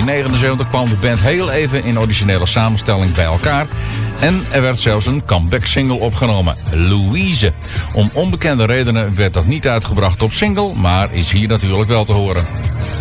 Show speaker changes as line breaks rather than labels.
1979 kwam de band heel even in originele samenstelling bij elkaar. En er werd zelfs een comeback single opgenomen, Louise. Om onbekende redenen werd dat niet uitgebracht op single, maar is hier natuurlijk wel te horen.